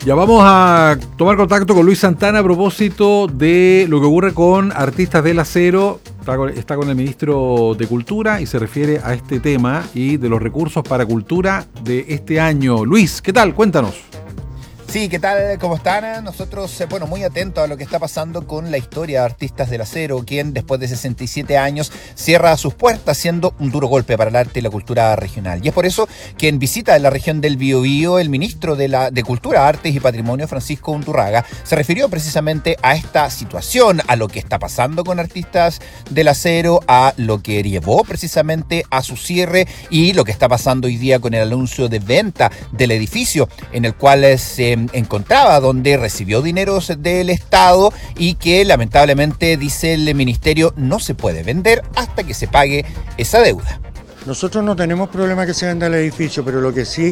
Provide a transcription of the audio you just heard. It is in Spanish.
Ya vamos a tomar contacto con Luis Santana a propósito de lo que ocurre con Artistas del Acero. Está con el ministro de Cultura y se refiere a este tema y de los recursos para cultura de este año. Luis, ¿qué tal? Cuéntanos. Sí, ¿qué tal? ¿Cómo están? Nosotros, muy atentos a lo que está pasando con la historia de Artistas del Acero, quien después de 67 años cierra sus puertas, siendo un duro golpe para el arte y la cultura regional. Y es por eso que en visita en la región del Biobío, el ministro de Cultura, Artes y Patrimonio, Francisco Undurraga, se refirió precisamente a esta situación, a lo que está pasando con Artistas del Acero, a lo que llevó precisamente a su cierre y lo que está pasando hoy día con el anuncio de venta del edificio en el cual se encontraba, donde recibió dineros del Estado y que lamentablemente, dice el ministerio, no se puede vender hasta que se pague esa deuda. Nosotros no tenemos problema que se venda el edificio, pero lo que sí